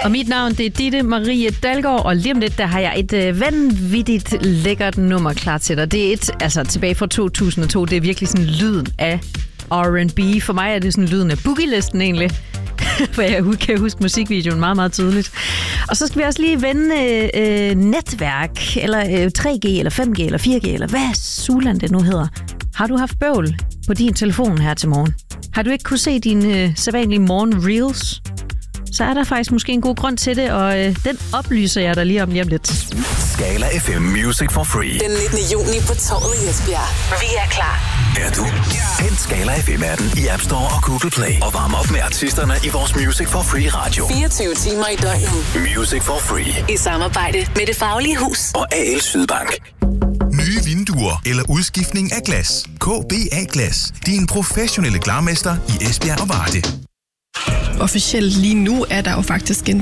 Og mit navn, det er Ditte Marie Dalgaard, og lige om lidt, der har jeg et vanvittigt lækkert nummer klar til dig. Det er tilbage fra 2002, det er virkelig sådan lyden af R&B. For mig er det sådan lyden af Boogie-listen egentlig, for jeg kan huske musikvideoen meget, meget tydeligt. Og så skal vi også lige vende netværk, eller 3G, eller 5G, eller 4G, eller hvad sulan det nu hedder. Har du haft bøvl på din telefon her til morgen? Har du ikke kunne se dine sædvanlige morgen reels? Så er der faktisk måske en god grund til det, og den oplyser jeg dig lige om lidt. Skala FM Music for Free. Den 19. juni på Torvet i Esbjerg. Vi er klar. Er du? Hent Skala FM-appen i App Store og Google Play. Og varm op med artisterne i vores Music for Free radio. 24 timer i døgnet. Music for Free. I samarbejde med Det Faglige Hus. Og AL Sydbank. Nye vinduer eller udskiftning af glas. KBA Glas. Din professionelle glarmester i Esbjerg og Varde. Officielt lige nu er der jo faktisk en